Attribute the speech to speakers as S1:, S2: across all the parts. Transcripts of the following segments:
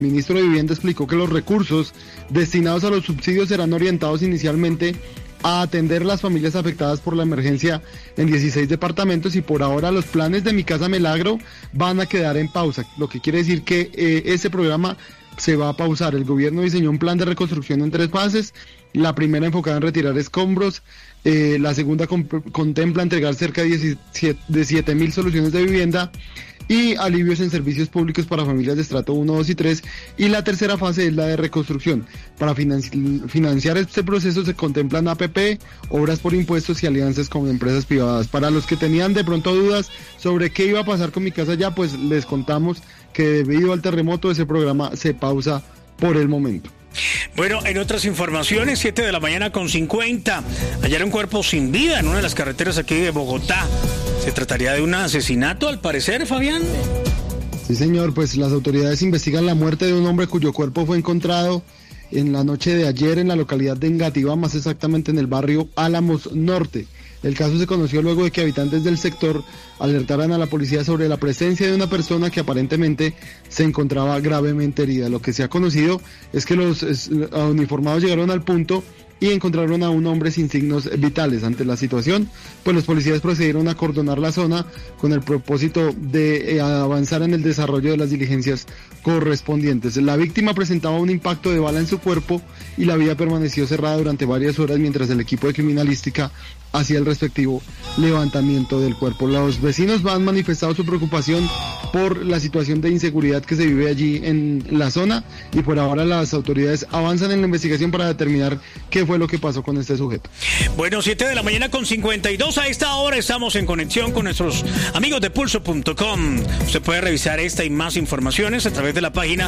S1: El ministro de Vivienda explicó que los recursos destinados a los subsidios serán orientados inicialmente a atender las familias afectadas por la emergencia en 16 departamentos y por ahora los planes de Mi Casa Milagro van a quedar en pausa, lo que quiere decir que ese programa se va a pausar. El gobierno diseñó un plan de reconstrucción en 3 fases, la primera enfocada en retirar escombros, la segunda contempla entregar cerca de 7.000 soluciones de vivienda y alivios en servicios públicos para familias de estrato 1, 2 y 3, y la tercera fase es la de reconstrucción. Para financiar este proceso se contemplan APP, obras por impuestos y alianzas con empresas privadas. Para los que tenían de pronto dudas sobre qué iba a pasar con Mi Casa Ya, pues les contamos que debido al terremoto ese programa se pausa por el momento.
S2: Bueno, en otras informaciones, 7 de la mañana con 50, hallaron un cuerpo sin vida en una de las carreteras aquí de Bogotá. ¿Se trataría de un asesinato, al parecer, Fabián?
S1: Sí, señor, pues las autoridades investigan la muerte de un hombre cuyo cuerpo fue encontrado en la noche de ayer en la localidad de Engativá, más exactamente en el barrio Álamos Norte. El caso se conoció luego de que habitantes del sector alertaran a la policía sobre la presencia de una persona que aparentemente se encontraba gravemente herida. Lo que se ha conocido es que los uniformados llegaron al punto y encontraron a un hombre sin signos vitales. Ante la situación, pues los policías procedieron a acordonar la zona con el propósito de avanzar en el desarrollo de las diligencias correspondientes. La víctima presentaba un impacto de bala en su cuerpo y la vía permaneció cerrada durante varias horas mientras el equipo de criminalística hacía el respectivo levantamiento del cuerpo. Los vecinos han manifestado su preocupación por la situación de inseguridad que se vive allí en la zona y por ahora las autoridades avanzan en la investigación para determinar qué fue lo que pasó con este sujeto.
S2: Bueno, 7 de la mañana con 52, a esta hora estamos en conexión con nuestros amigos de Pulso.com. Usted puede revisar esta y más informaciones a través de la página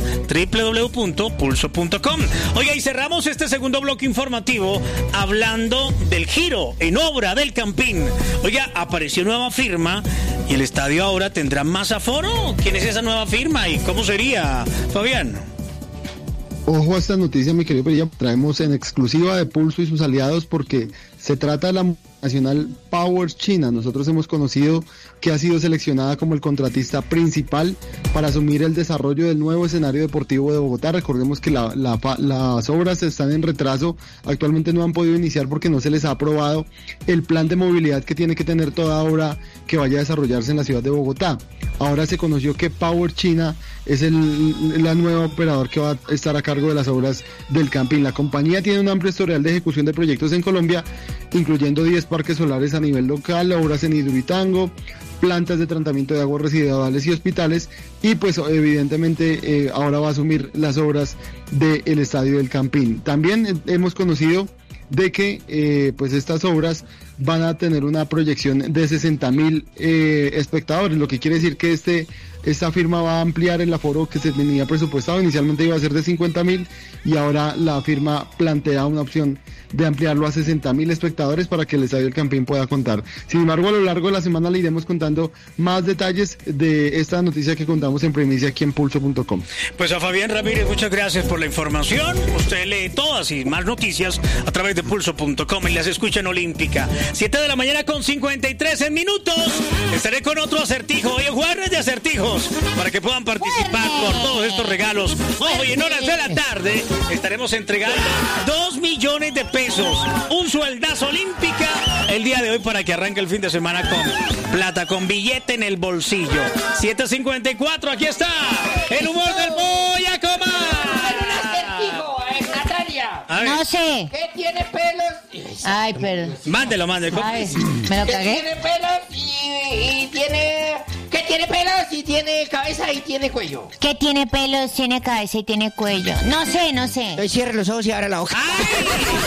S2: www.pulso.com. Oiga, y cerramos este segundo bloque informativo hablando del giro en obra del Campín. Oiga, apareció nueva firma y el estadio ahora tendrá más aforo. ¿Quién es esa nueva firma y cómo sería, Fabián?
S1: Ojo a esta noticia, mi querido Perilla, traemos en exclusiva de Pulso y sus aliados porque se trata de la nacional Powers China. Nosotros hemos conocido que ha sido seleccionada como el contratista principal para asumir el desarrollo del nuevo escenario deportivo de Bogotá. Recordemos que las obras están en retraso, actualmente no han podido iniciar porque no se les ha aprobado el plan de movilidad que tiene que tener toda obra que vaya a desarrollarse en la ciudad de Bogotá. Ahora se conoció que Power China es la nueva operador que va a estar a cargo de las obras del Campín. La compañía tiene un amplio historial de ejecución de proyectos en Colombia, incluyendo 10 parques solares a nivel local, obras en Hidroituango, plantas de tratamiento de aguas residuales y hospitales, y pues evidentemente ahora va a asumir las obras del Estadio del Campín. También hemos conocido de que pues estas obras van a tener una proyección de 60.000 espectadores, lo que quiere decir que esta firma va a ampliar el aforo que se tenía presupuestado. Inicialmente iba a ser de 50.000 y ahora la firma plantea una opción de ampliarlo a 60.000 espectadores para que el Estadio del Campín pueda contar. Sin embargo, a lo largo de la semana le iremos contando más detalles de esta noticia que contamos en primicia aquí en Pulso.com.
S2: Pues a Fabián Ramírez, muchas gracias por la información. Usted lee todas y más noticias a través de Pulso.com y las escucha en Olímpica. 7 de la mañana con 53 minutos. Estaré con otro acertijo. Hoy es jueves de acertijos para que puedan participar por todos estos regalos. Hoy en horas de la tarde estaremos entregando 2 millones de pesos. Un sueldazo Olímpica el día de hoy para que arranque el fin de semana con plata, con billete en el bolsillo. 7:54, aquí está el humor del Boya Comar.
S3: Un acertijo, Natalia.
S4: No sé.
S3: ¿Qué tiene pelos?
S4: Ay, pero...
S2: Mándelo.
S4: Ay, me lo
S3: ¿Qué
S4: cagué.
S3: tiene pelos y tiene... ¿Qué tiene pelos y tiene cabeza y tiene cuello?
S4: ¿Qué tiene pelos, tiene cabeza y tiene cuello? No sé.
S3: Cierre los ojos y abra la boca.
S2: ¡Ay!